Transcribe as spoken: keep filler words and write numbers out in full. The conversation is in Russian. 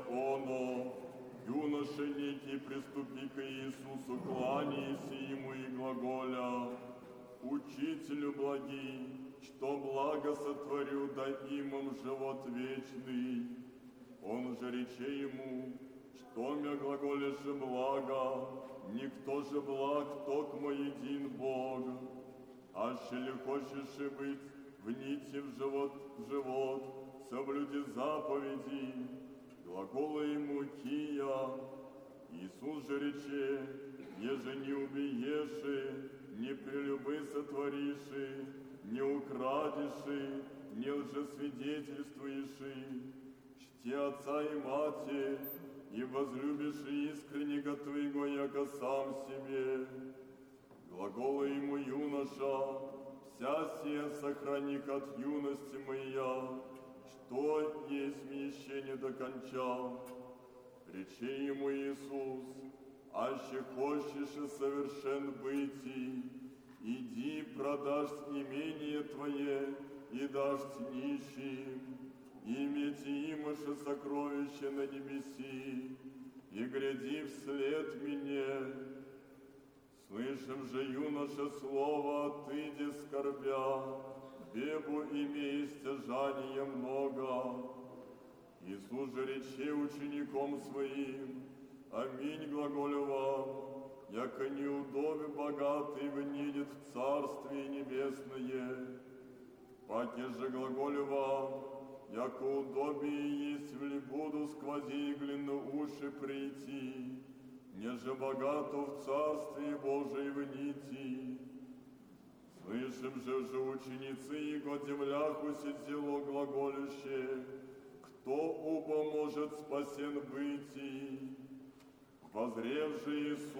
оно, юноша некий, приступи к Иисусу, кланяйся Ему и глаголя: Учителю благий, что благо сотворю, да имам живот вечный. Он же рече ему: что мя глаголишь благо, никто же благ, токмо един Бог. Аще ли хочешь и быть в нити в живот, в живот, соблюди заповеди. Глагола ему кия. Иисус же рече: еже не убиеши, не прелюбы сотвориши, не украдиши, не лжесвидетельствуеши, чти отца и мати, и возлюбишь искреннего твоего, яко сам себе. Глагола ему юноша: вся сия сохрани от юности моя, что есть мне еще не докончал. Рече ему Иисус: аще хочешь и совершен быти, иди, продашь имение твое и дашь нищим, и имети имаше сокровище на небеси, и гряди вслед мне. Слышим же, юноша, слово, отыди скорбя, бебу имея стяжания много. Иисус же рече учеником своим: аминь глаголю вам, яко неудобе богатый внидет в Царствие Небесное. Паке же глаголю вам, яко удобие есть в ли буду сквози иглину уши прийти, неже богато в Царстве Божие внити. Слышим же, же ученицы Его земляху сидело глаголюще: кто оба может спасен быть? Возрев же Иисус